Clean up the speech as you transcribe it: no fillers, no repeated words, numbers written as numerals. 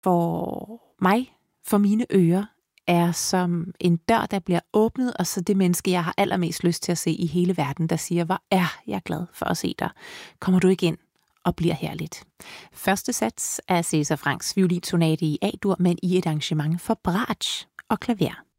for mine ører, er som en dør, der bliver åbnet, og så det menneske, jeg har allermest lyst til at se i hele verden, der siger, hvor er jeg glad for at se dig. Kommer du ikke ind og bliver her lidt? Første sats er César Franks violinsonate i A-dur, men i et arrangement for bratsch og klaver.